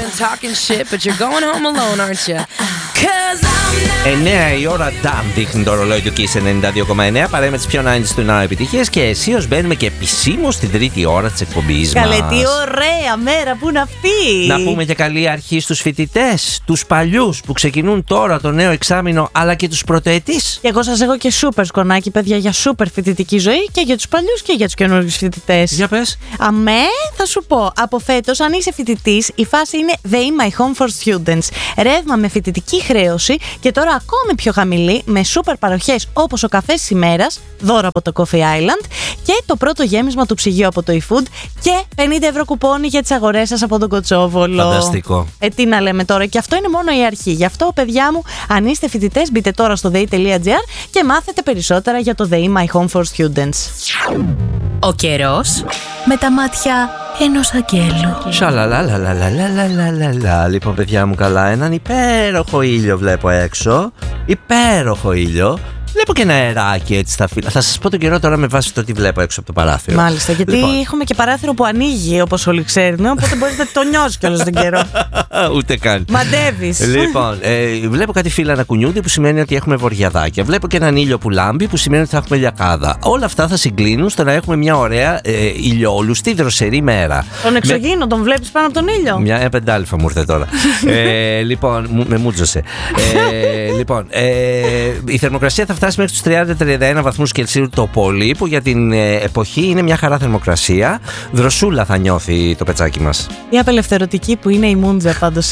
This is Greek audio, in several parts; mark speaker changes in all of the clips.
Speaker 1: and talking shit, but you're going home alone, aren't you?
Speaker 2: 9 η ώρα, damn, δείχνει το ρολόι του Kiss 92,9. Παρέα με τις πιο 90s του Now επιτυχίες. Και αισίως μπαίνουμε και επισήμως στην τρίτη ώρα της εκπομπής μας.
Speaker 3: Καλέ, τι ωραία μέρα που είναι αυτή.
Speaker 2: Να πούμε και καλή αρχή στους φοιτητές, τους παλιούς που ξεκινούν τώρα το νέο εξάμηνο, αλλά και τους πρωτοετής.
Speaker 3: Και εγώ σας έχω και σούπερ σκονάκι, παιδιά, για σούπερ φοιτητική ζωή και για τους παλιούς και για τους καινούργιους φοιτητές.
Speaker 2: Για πες.
Speaker 3: Αμέ, θα σου πω. Από φέτος, αν είσαι φοιτητής, η φάση είναι The In My Home for Students. Ρεύμα με φοιτητική χρέωση και τώρα ακόμη πιο χαμηλή, με σούπερ παροχές όπως ο καφές της ημέρας, δώρο από το Coffee Island, και το πρώτο γέμισμα του ψυγείου από το eFood και 50 ευρώ κουπόνι για τις αγορές σας από τον Κοτσόβολο.
Speaker 2: Φανταστικό.
Speaker 3: Τι να λέμε τώρα, και αυτό είναι μόνο η αρχή. Γι' αυτό, παιδιά μου, αν είστε φοιτητές, μπείτε τώρα στο dei.gr και μάθετε περισσότερα για το The In My Home for Students.
Speaker 1: Ο καιρός με τα μάτια ενός αγγέλου.
Speaker 2: Σαλαλαλαλαλαλαλαλαλα. Λοιπόν, παιδιά μου, καλά, έναν υπέροχο ήλιο βλέπω έξω. Υπέροχο ήλιο. Βλέπω και ένα αεράκι έτσι στα φύλλα. Θα σας πω τον καιρό τώρα με βάση το τι βλέπω έξω από το παράθυρο.
Speaker 3: Μάλιστα, γιατί
Speaker 2: λοιπόν,
Speaker 3: έχουμε και παράθυρο που ανοίγει, όπως όλοι ξέρουν. Οπότε μπορείτε να το νιώσει κιόλας τον καιρό.
Speaker 2: Ούτε καν.
Speaker 3: Μαντεύεις.
Speaker 2: Λοιπόν, βλέπω κάτι φύλλα να κουνιούνται που σημαίνει ότι έχουμε βοριαδάκια. Βλέπω και έναν ήλιο που λάμπει που σημαίνει ότι θα έχουμε λιακάδα. Όλα αυτά θα συγκλίνουν στο να έχουμε μια ωραία ηλιόλουστη, δροσερή μέρα.
Speaker 3: Τον εξωγήινο τον βλέπεις πάνω από τον ήλιο.
Speaker 2: Μια πεντάλιφα μου ήρθε τώρα. Λοιπόν, με μούτζωσε. Λοιπόν, η θερμοκρασία θα φτάσει μέχρι τους 30-31 βαθμούς Κελσίου το πολύ, που για την εποχή είναι μια χαρά θερμοκρασία. Δροσούλα θα νιώθει το πετσάκι μας.
Speaker 3: Η απελευθερωτική που είναι η Μούντζα πάντως,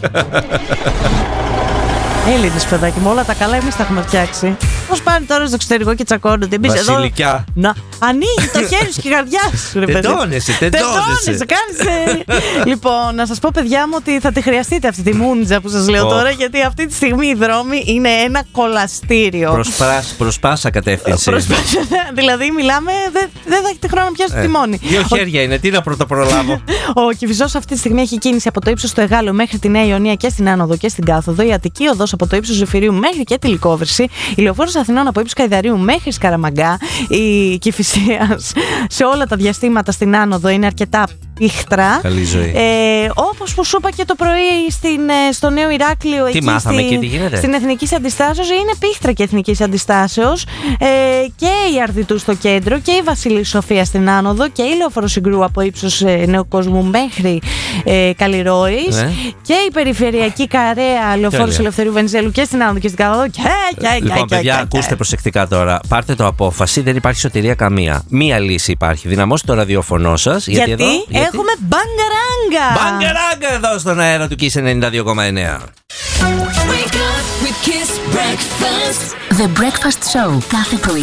Speaker 3: Έλληνες, παιδάκι μου, όλα τα καλά εμείς τα έχουμε φτιάξει. Πώς πάνε τώρα στο εξωτερικό και τσακώνονται.
Speaker 2: Βασιλικιά.
Speaker 3: Εδώ... Να ανοίγει το χέρι σου και η καρδιά σου.
Speaker 2: Τεντώνεσαι.
Speaker 3: Λοιπόν, να σας πω, παιδιά μου, ότι θα τη χρειαστείτε αυτή τη Μούντζα που σας λέω τώρα, γιατί αυτή τη στιγμή οι δρόμοι είναι ένα κολαστήριο.
Speaker 2: Προς πάσα κατεύθυνση.
Speaker 3: Δηλαδή, μιλάμε, δεν θα έχετε χρόνο να πιάσετε τη τιμόνι.
Speaker 2: 2 χέρια είναι, τι να πρωτοπρολάβω.
Speaker 3: Ο Κηφισός αυτή τη στιγμή έχει κίνηση από το ύψος του Εγάλεου μέχρι τη Νέα Ιωνία και στην Άνοδο και στην Κάθοδο. Η Αττική Οδός από το ύψος Ζεφυρίου μέχρι και τη Λυκόβρηση. Η Λεωφόρος Αθηνών από ύψος Καϊδαρίου μέχρι Σκαραμαγκά. Η Κηφισίας σε όλα τα διαστήματα στην Άνοδο είναι αρκετά πίχτρα.
Speaker 2: Καλή ζωή.
Speaker 3: Όπως που σου είπα και το πρωί στο Νέο Ηράκλειο.
Speaker 2: Τι μάθαμε εκεί, τι γίνεται? Στην
Speaker 3: Εθνικής Αντιστάσεως είναι πίχτρα και Εθνικής Αντιστάσεως. Και η Αρδιτού στο κέντρο και η Βασιλή Σοφία στην Άνοδο και η Λεωφόρο Συγκρού από ύψος Νεοκόσμου μέχρι Καλλιρόης. Ναι. Και η Περιφερειακή Καρέα Λεωφόρος Ελευθερίου Βενιζέλου και στην Άνοδο και στην Κάθοδο.
Speaker 2: Λοιπόν, παιδιά, ακούστε προσεκτικά τώρα. Πάρτε το απόφαση, δεν υπάρχει σωτηρία καμία. Μία λύση υπάρχει. Δυναμώστε το ραδιόφωνο σας. Γιατί
Speaker 3: έχουμε μπαγκαράγκα.
Speaker 2: Μπαγκαράγκα εδώ στον αέρα του Kiss 92,9.
Speaker 1: The Breakfast Show κάθε πρωί